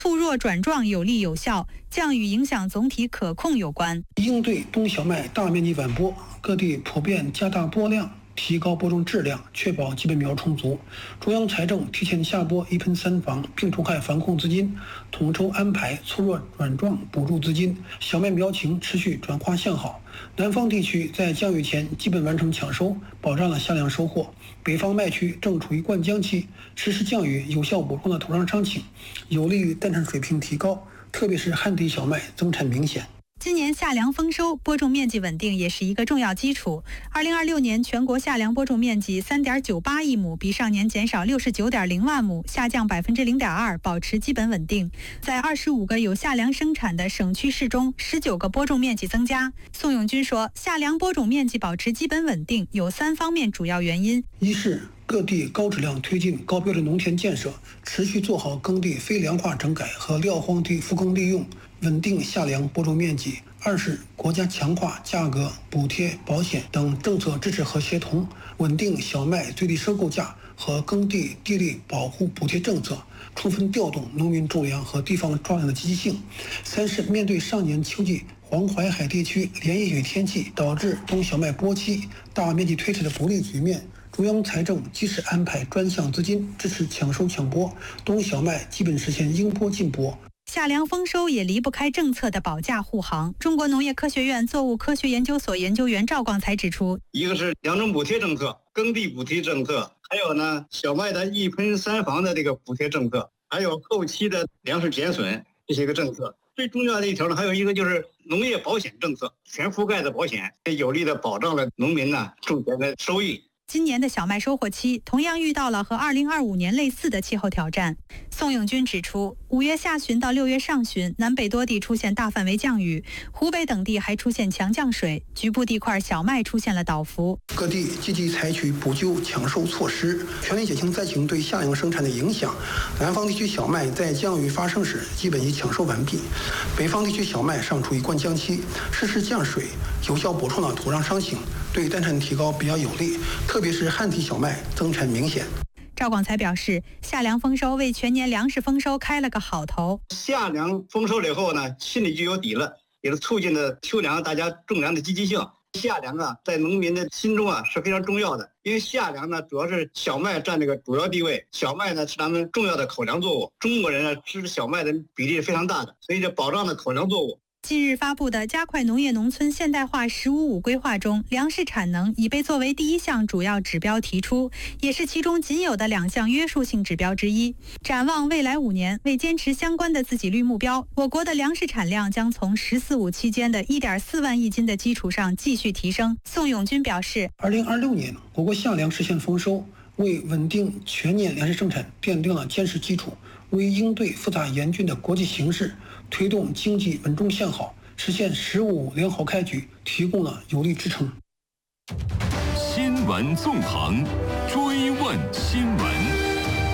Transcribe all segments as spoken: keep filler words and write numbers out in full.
促弱转壮有力有效，降雨影响总体可控有关。 应对冬小麦大面积晚播，各地普遍加大播量，提高播种质量，确保基本苗充足。中央财政提前下拨一喷三防病虫害防控资金，统筹安排促弱转壮补助资金，小麦苗情持续转化向好。南方地区在降雨前基本完成抢收，保障了夏粮收获。北方麦区正处于灌浆期，实施降雨有效补充了土壤伤情，有利于诞产水平提高，特别是旱地小麦增产明显。 今年夏粮丰收，播种面积稳定也是一个重要基础。二零二六年全国夏粮播种面积三点九八亿亩，比上年减少六十九点零万亩，下降百分之零点二，保持基本稳定。在二十五个有夏粮生产的省区市中，十九个播种面积增加。宋永军说，夏粮播种面积保持基本稳定有三方面主要原因： 一是各地高质量推进高标准农田建设，持续做好耕地非粮化整改和撂荒地复耕利用，稳定夏粮播种面积；二是国家强化价格、补贴、保险等政策支持和协同，稳定小麦最低收购价和耕地地力保护补贴政策，充分调动农民种粮和地方抓粮的积极性；三是面对上年秋季黄淮海地区连夜雨天气导致冬小麦播期大面积推迟的不利局面，中央财政及时安排专项资金支持抢收抢播，冬小麦基本实现应播尽播。 夏粮丰收也离不开政策的保价护航。中国农业科学院作物科学研究所研究员赵光才指出， 一个是粮种补贴政策、耕地补贴政策，还有呢小麦的一喷三防的这个补贴政策，还有后期的粮食减损这些个政策。最重要的一条呢，还有一个就是农业保险政策，全覆盖的保险，有力的保障了农民呢种田的收益。 今年的小麦收获期同样遇到了和二零二五年类似的气候挑战。宋永军指出，五月下旬到六月上旬，南北多地出现大范围降雨，湖北等地还出现强降水，局部地块小麦出现了倒伏。 各地积极采取补救抢收措施，全力减轻灾情对夏粮生产的影响。南方地区小麦在降雨发生时基本已抢收完毕，北方地区小麦尚处于灌浆期，适时降水，有效补充了土壤伤情，对诞产提高比较有利，特别是旱地小麦增产明显。 赵广才表示，夏粮丰收为全年粮食丰收开了个好头。 夏粮丰收了以后呢，心里就有底了，也是促进了秋粮大家种粮的积极性。夏粮啊，在农民的心中啊是非常重要的，因为夏粮呢主要是小麦占这个主要地位，小麦呢是咱们重要的口粮作物，中国人呢吃小麦的比例是非常大的，所以就保障了口粮作物。 近日发布的加快农业农村现代化“十五五”规划中，粮食产能已被作为第一项主要指标提出，也是其中仅有的两项约束性指标之一。展望未来五年，为坚持相关的自给率目标，我国的粮食产量将从“十四五”期间的 一点四万亿斤的基础上继续提升。宋永军表示， 二零二六年我国夏粮实现丰收，为稳定全年粮食生产奠定了坚实基础，为应对复杂严峻的国际形势，推动经济稳中向好，实现“十五”良好开局提供了有力支撑。 新闻纵横，追问新闻。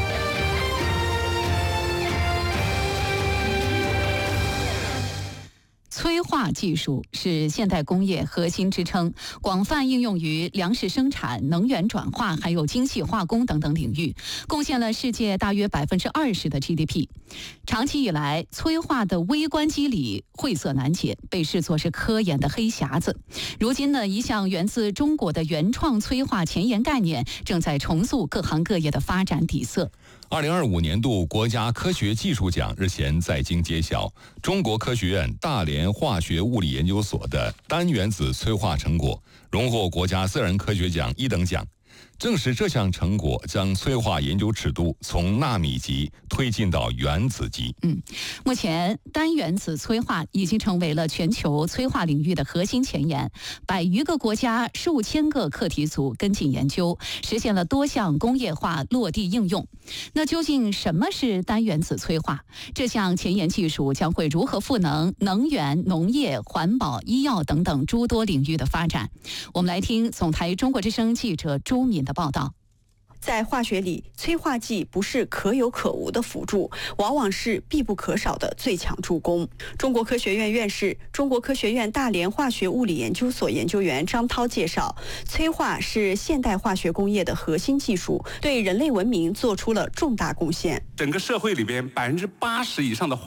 催化技术是现代工业核心支撑，广泛应用于粮食生产、能源转化，还有精细化工等等领域，贡献了世界大约百分之二十的 G D P。长期以来，催化的微观机理晦涩难解，被视作是科研的黑匣子。如今呢，一项源自中国的原创催化前沿概念，正在重塑各行各业的发展底色。 二零二五年度国家科学技术奖日前在京揭晓，中国科学院大连化学物理研究所的单原子催化成果荣获国家自然科学奖一等奖。正是这项成果将催化研究尺度从纳米级推进到原子级。 嗯，目前单原子催化已经成为了全球催化领域的核心前沿，百余个国家、数千个课题组跟进研究，实现了多项工业化落地应用。那究竟什么是单原子催化？这项前沿技术将会如何赋能能源、农业、环保、医药等等诸多领域的发展？我们来听总台中国之声记者朱敏的报道。 在化学里，催化剂不是可有可无的辅助，往往是必不可少的最强助攻。中国科学院院士、中国科学院大连化学物理研究所研究员张涛介绍，催化是现代化学工业的核心技术，对人类文明做出了重大贡献。 整个社会里边百分之八十以上的